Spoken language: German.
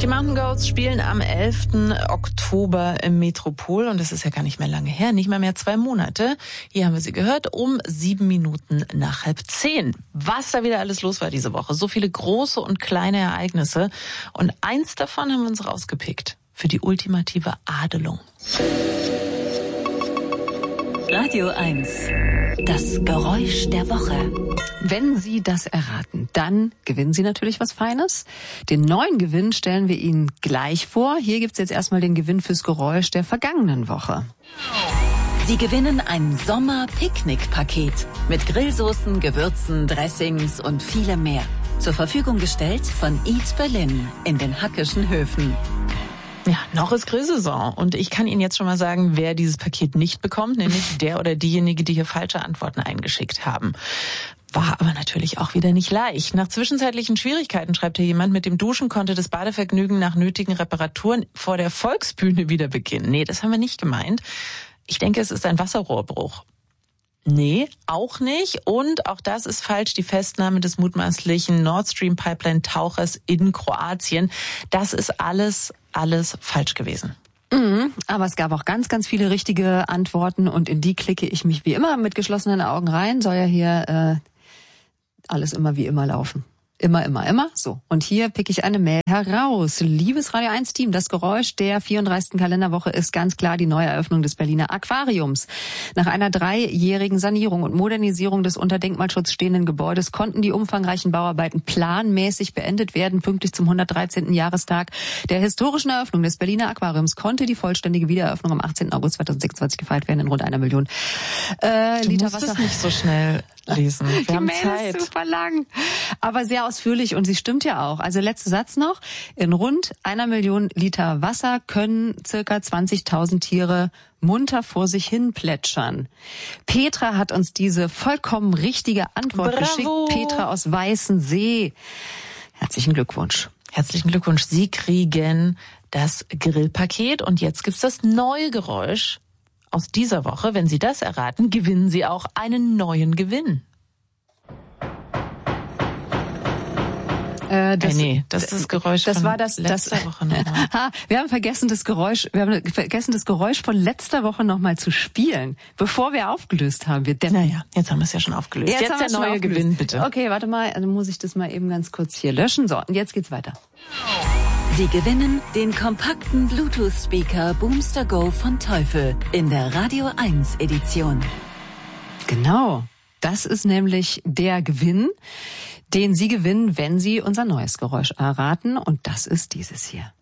Die Mountain Goats spielen am 11. Oktober im Metropol und das ist ja gar nicht mehr lange her, nicht mehr 2 Monate. Hier haben wir sie gehört, um 7 Minuten nach 9:30. Was da wieder alles los war diese Woche. So viele große und kleine Ereignisse. Und eins davon haben wir uns rausgepickt. Für die ultimative Adelung. Radio 1. Das Geräusch der Woche. Wenn Sie das erraten, dann gewinnen Sie natürlich was Feines. Den neuen Gewinn stellen wir Ihnen gleich vor. Hier gibt's jetzt erstmal den Gewinn fürs Geräusch der vergangenen Woche. Sie gewinnen ein Sommer-Picknick-Paket mit Grillsoßen, Gewürzen, Dressings und vielem mehr. Zur Verfügung gestellt von Eat Berlin in den Hackischen Höfen. Ja, noch ist Grillsaison und ich kann Ihnen jetzt schon mal sagen, wer dieses Paket nicht bekommt, nämlich der oder diejenige, die hier falsche Antworten eingeschickt haben. War aber natürlich auch wieder nicht leicht. Nach zwischenzeitlichen Schwierigkeiten, schreibt hier jemand, mit dem Duschen konnte das Badevergnügen nach nötigen Reparaturen vor der Volksbühne wieder beginnen. Nee, das haben wir nicht gemeint. Ich denke, es ist ein Wasserrohrbruch. Nee, auch nicht. Und auch das ist falsch. Die Festnahme des mutmaßlichen Nord Stream Pipeline Tauchers in Kroatien. Das ist alles falsch gewesen. Aber es gab auch ganz, ganz viele richtige Antworten und in die klicke ich mich wie immer mit geschlossenen Augen rein. Soll ja hier alles immer wie immer laufen. Immer. So. Und hier picke ich eine Mail heraus. Liebes Radio 1 Team, das Geräusch der 34. Kalenderwoche ist ganz klar die Neueröffnung des Berliner Aquariums. Nach einer 3-jährigen Sanierung und Modernisierung des unter Denkmalschutz stehenden Gebäudes konnten die umfangreichen Bauarbeiten planmäßig beendet werden. Pünktlich zum 113. Jahrestag der historischen Eröffnung des Berliner Aquariums konnte die vollständige Wiedereröffnung am 18. August 2026 gefeiert werden in rund 1 Million Liter Wasser. Du musst es nicht so schnell lesen. Wir haben Zeit. Ist super lang, aber sehr ausführlich und sie stimmt ja auch. Also letzter Satz noch. In rund 1 Million Liter Wasser können circa 20.000 Tiere munter vor sich hin plätschern. Petra hat uns diese vollkommen richtige Antwort geschickt. Petra aus Weißensee. Herzlichen Glückwunsch. Herzlichen Glückwunsch. Sie kriegen das Grillpaket und jetzt gibt's das neue Geräusch aus dieser Woche. Wenn Sie das erraten, gewinnen Sie auch einen neuen Gewinn. Das ist das Geräusch von letzter Woche nochmal. Wir haben vergessen, das Geräusch von letzter Woche nochmal zu spielen, bevor wir aufgelöst haben. Naja, jetzt haben wir es ja schon aufgelöst. Jetzt der neue Gewinn, bitte. Okay, warte mal, dann muss ich das mal eben ganz kurz hier löschen. So, und jetzt geht's weiter. Sie gewinnen den kompakten Bluetooth-Speaker Boomster Go von Teufel in der Radio 1 Edition. Genau, das ist nämlich der Gewinn, den Sie gewinnen, wenn Sie unser neues Geräusch erraten. Und das ist dieses hier.